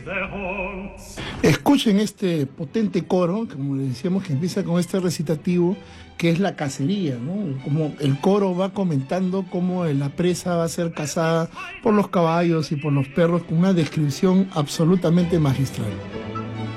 Escuchen este potente coro, como le decíamos, que empieza con este recitativo, que es la cacería, ¿no? Como el coro va comentando cómo la presa va a ser cazada por los caballos y por los perros, con una descripción absolutamente magistral.